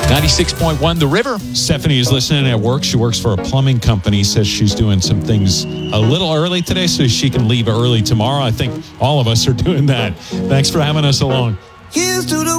96.1 The River. Stephanie is listening at work. She works for a plumbing company. Says she's doing some things a little early today so she can leave early tomorrow. I think all of us are doing that. Thanks for having us along. Here's to the